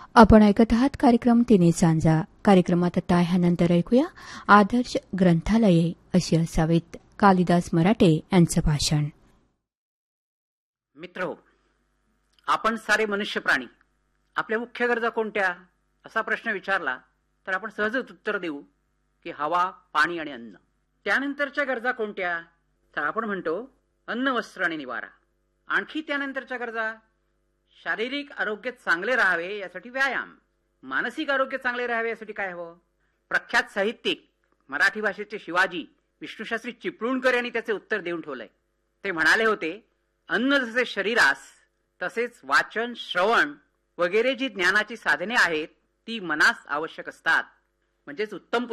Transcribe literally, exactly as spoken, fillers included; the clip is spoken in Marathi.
आपण ऐकत आहात कार्यक्रम तिन्ही सांजा. कार्यक्रमात आता ह्यानंतर ऐकूया आदर्श ग्रंथालये अशी असावीत, कालिदास मराठे यांचं भाषण. मित्र, आपण सारे मनुष्य प्राणी आपल्या मुख्य गरजा कोणत्या असा प्रश्न विचारला तर आपण सहजच उत्तर देऊ की हवा, पाणी आणि अन्न. त्यानंतरच्या गरजा कोणत्या तर आपण म्हणतो अन्न, वस्त्र आणि निवारा. आणखी त्यानंतरच्या गरजा शारीरिक आरोग्य चांगले राहावे यासाठी व्यायाम, मानसिक आरोग्य चांगले राहावे यासाठी काय हवं. प्रख्यात साहित्यिक मराठी भाषेचे शिवाजी विष्णुशास्त्री चिपळूणकर यांनी त्याचे उत्तर देऊन ठेवलंय. ते म्हणाले होते, अन्न जसे शरीरास तसेच वाचन, श्रवण वगैरे जी ज्ञानाची साधने आहेत ती मनास आवश्यक असतात. म्हणजेच उत्तम